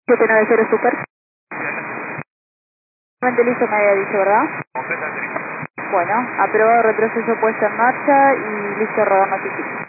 790 Super. Completamente listo me había dicho, ¿verdad? Completamente listo. Bueno, aprobado retroceso puesto en marcha y listo rodando aquí.